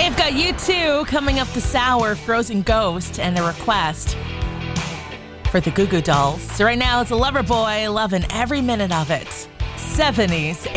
We've got U2 coming up this hour, Frozen Ghost, and a request for the Goo Goo Dolls. So right now it's a Loverboy, loving every minute of it. 70s,